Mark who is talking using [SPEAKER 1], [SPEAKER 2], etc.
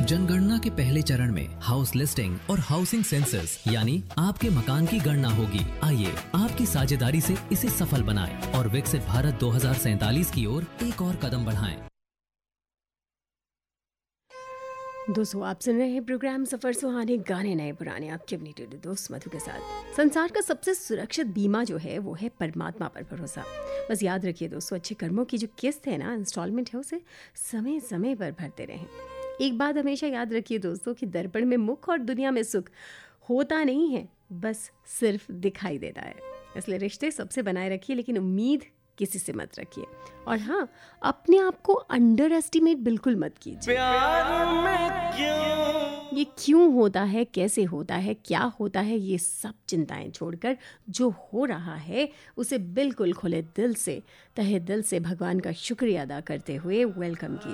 [SPEAKER 1] जनगणना के पहले चरण में हाउस लिस्टिंग और हाउसिंग सेंसस यानी आपके मकान की गणना होगी। आइए आपकी साझेदारी से इसे सफल बनाएं और विकसित भारत 2047 की ओर एक और कदम बढ़ाएं।
[SPEAKER 2] दोस्तों, आप सुन रहे हैं प्रोग्राम सफर सुहाने, गाने नए पुराने, आपके अपने टेढ़े दोस्त मधु के साथ। संसार का सबसे सुरक्षित बीमा जो है वो है परमात्मा पर भरोसा। बस याद रखिए दोस्तों, अच्छे कर्मों की जो किस्त है ना, इंस्टॉलमेंट है, उसे समय समय पर भरते रहें। एक बात हमेशा याद रखिए दोस्तों कि दर्पण में मुख और दुनिया में सुख होता नहीं है, बस सिर्फ दिखाई देता है। इसलिए रिश्ते सबसे बनाए रखिए, लेकिन उम्मीद किसी से मत रखिए। और हाँ, अपने आप को अंडर एस्टिमेट बिल्कुल मत कीजिए। ये क्यों होता है, कैसे होता है, क्या होता है, ये सब चिंताएं छोड़कर जो हो रहा है उसे बिल्कुल खुले दिल से, तहे दिल से भगवान का शुक्रिया अदा करते हुए वेलकम कीजिए।